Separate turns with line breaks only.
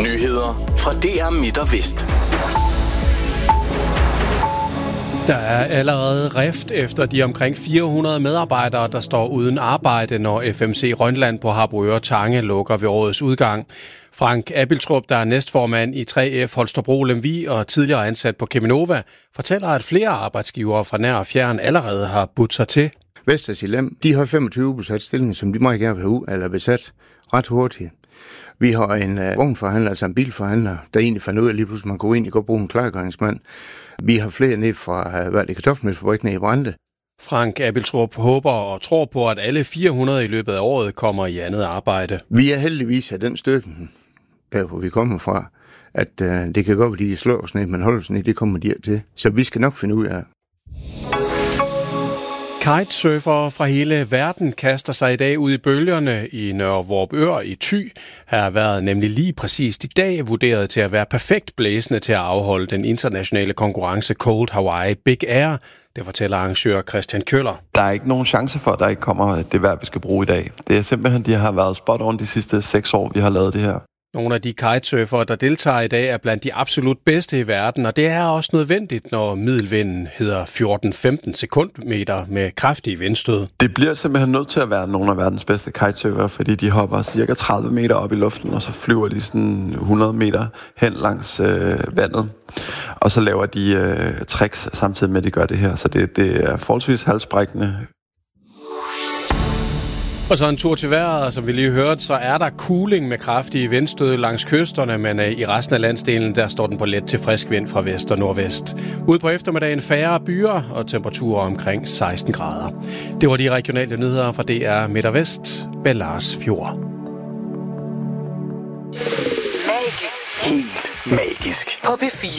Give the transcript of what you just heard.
Nyheder fra DR Midt og Vest.
Der er allerede rift efter de omkring 400 medarbejdere, der står uden arbejde, når FMC Rønland på Harboøre Tange lukker ved årets udgang. Frank Abiltrup, der er næstformand i 3F Holstebro Lemvig og tidligere ansat på Cheminova, fortæller, at flere arbejdsgivere fra nær og fjern allerede har budt sig til.
Vestas i Lem, de har 25 besat stillinger, som de meget gerne vil have ud, eller besat ret hurtigt. Vi har en vognforhandler, altså en bilforhandler, der egentlig fandt ud af lige pludselig, man kunne egentlig godt bruge en klargøringsmand. Vi har flere ned fra kartoffelmælksfabrikken i Brande.
Frank Abiltrup håber og tror på, at alle 400 i løbet af året kommer i andet arbejde.
Vi er heldigvis af den støtten, der hvor vi kommer fra, at det kan godt være, de slår os ned, men holder os ned, det kommer de til. Så vi skal nok finde ud af.
Kitesurfere fra hele verden kaster sig i dag ud i bølgerne i Nørre Vorupør i Thy. Her har været nemlig lige præcist i dag vurderet til at være perfekt blæsende til at afholde den internationale konkurrence Cold Hawaii Big Air. Det fortæller arrangør Christian Køller.
Der er ikke nogen chance for, at der ikke kommer det vejr, vi skal bruge i dag. Det er simpelthen, de har været spot on de sidste 6 år, vi har lavet det her.
Nogle af de kitesurfere, der deltager i dag, er blandt de absolut bedste i verden, og det er også nødvendigt, når middelvinden hedder 14-15 sekundmeter med kraftige vindstød.
Det bliver simpelthen nødt til at være nogle af verdens bedste kitesurfere, fordi de hopper cirka 30 meter op i luften, og så flyver de sådan 100 meter hen langs vandet. Og så laver de tricks samtidig med, at de gør det her. Så det er forholdsvis halsbrækkende.
Og så en tur til vejret, og som vi lige hørte, så er der cooling med kraftige vindstød langs kysterne, men i resten af landsdelen, der står den på let til frisk vind fra vest og nordvest. Ude på eftermiddagen færre byer og temperaturer omkring 16 grader. Det var de regionale nyheder fra DR Midt og Vest med Lars Fjord.
Magisk. Helt magisk. På P4.